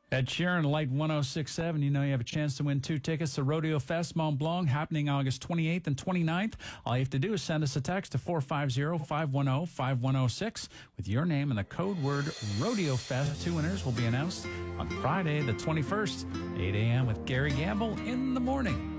Ed Sheeran, Light 106.7. You know you have a chance to win 2 tickets to Rodeo Fest Mont Blanc happening August 28th and 29th. All you have to do is send us a text to 450-510-5106 with your name and the code word Rodeo Fest. 2 winners will be announced on Friday the 21st, 8 a.m. with Gary Gamble in the morning.